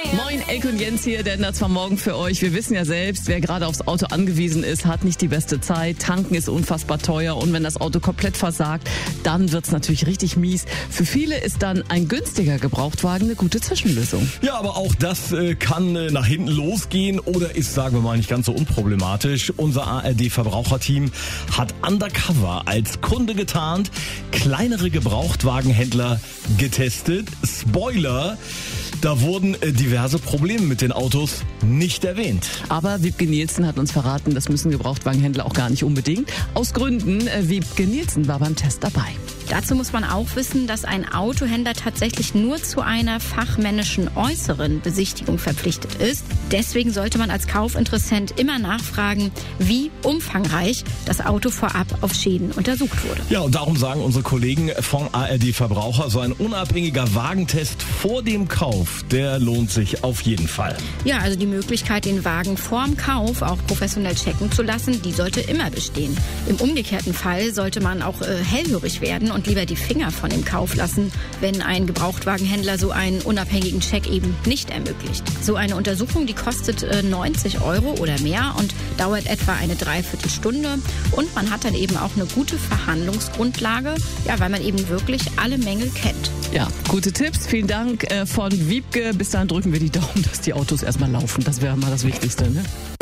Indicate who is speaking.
Speaker 1: Moin, Elke und Jens hier, der ändert zwar morgen für euch. Wir wissen ja selbst, wer gerade aufs Auto angewiesen ist, hat nicht die beste Zeit. Tanken ist unfassbar teuer und wenn das Auto komplett versagt, dann wird's natürlich richtig mies. Für viele ist dann ein günstiger Gebrauchtwagen eine gute Zwischenlösung.
Speaker 2: Ja, aber auch das kann nach hinten losgehen oder ist, sagen wir mal, nicht ganz so unproblematisch. Unser ARD-Verbraucherteam hat undercover als Kunde getarnt kleinere Gebrauchtwagenhändler getestet. Spoiler! Da wurden diverse Probleme mit den Autos nicht erwähnt.
Speaker 1: Aber Wiebke Nielsen hat uns verraten, das müssen Gebrauchtwagenhändler auch gar nicht unbedingt. Aus Gründen, Wiebke Nielsen war beim Test dabei.
Speaker 3: Dazu muss man auch wissen, dass ein Autohändler tatsächlich nur zu einer fachmännischen äußeren Besichtigung verpflichtet ist. Deswegen sollte man als Kaufinteressent immer nachfragen, wie umfangreich das Auto vorab auf Schäden untersucht wurde.
Speaker 2: Ja, und darum sagen unsere Kollegen von ARD Verbraucher, so ein unabhängiger Wagentest vor dem Kauf, der lohnt sich auf jeden Fall.
Speaker 3: Ja, also die Möglichkeit, den Wagen vorm Kauf auch professionell checken zu lassen, die sollte immer bestehen. Im umgekehrten Fall sollte man auch hellhörig werden und lieber die Finger von dem Kauf lassen, wenn ein Gebrauchtwagenhändler so einen unabhängigen Check eben nicht ermöglicht. So eine Untersuchung, die kostet 90 € oder mehr und dauert etwa eine Dreiviertelstunde und man hat dann eben auch eine gute Verhandlungsgrundlage, ja, weil man eben wirklich alle Mängel kennt.
Speaker 1: Ja, gute Tipps. Vielen Dank von Wiebke. Bis dahin drücken wir die Daumen, dass die Autos erstmal laufen. Das wäre mal das Wichtigste, ne?